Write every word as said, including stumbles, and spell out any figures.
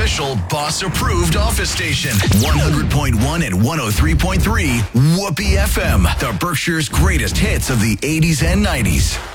official Boss-approved office station. one hundred point one and one oh three point three Whoopee F M. The Berkshire's greatest hits of the eighties and nineties.